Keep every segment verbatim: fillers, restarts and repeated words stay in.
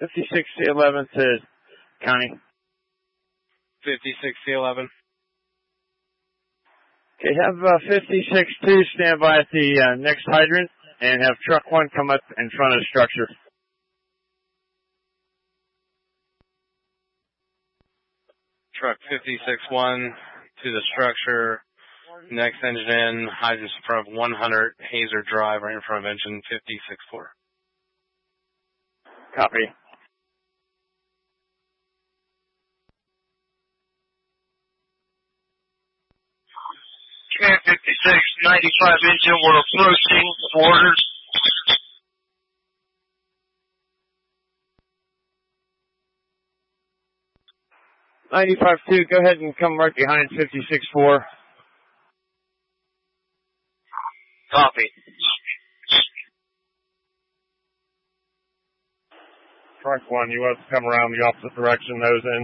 fifty-six C eleven to Connie. fifty-six C eleven. Okay, have uh, fifty-six two stand by at the uh, next hydrant and have truck one come up in front of the structure. Truck fifty-six one to the structure. Next engine in, hydrants in front of one hundred Hazer Drive, right in front of engine fifty-six four. Copy. Command fifty-six, ninety-five engine, we're approaching orders. ninety-five two, go ahead and come right behind fifty-six four. Copy. Truck one, you want to come around the opposite direction, nose in.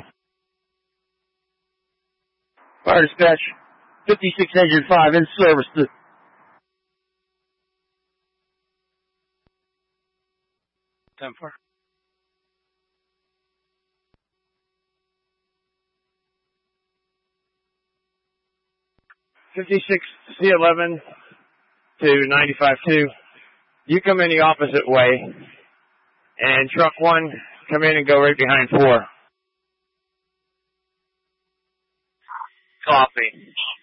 Fire dispatch, fifty-six engine five in service to ten four. fifty-six C eleven to ninety-five two. You come in the opposite way, and truck one, come in and go right behind four. Copy.